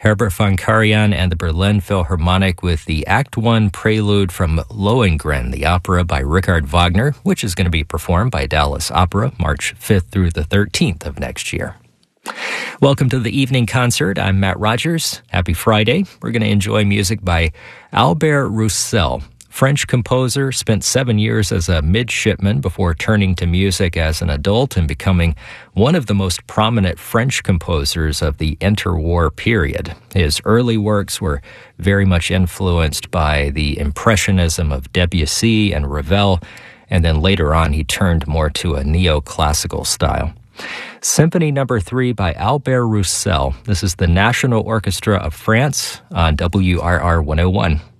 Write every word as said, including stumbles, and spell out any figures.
Herbert von Karajan and the Berlin Philharmonic with the Act One prelude from Lohengrin, the opera by Richard Wagner, which is going to be performed by Dallas Opera March fifth through the thirteenth of next year. Welcome to the evening concert. I'm Matt Rogers. Happy Friday. We're going to enjoy music by Albert Roussel. French composer, spent seven years as a midshipman before turning to music as an adult and becoming one of the most prominent French composers of the interwar period. His early works were very much influenced by the Impressionism of Debussy and Ravel, and then later on he turned more to a neoclassical style. Symphony Number Three by Albert Roussel. This is the National Orchestra of France on W R R one oh one.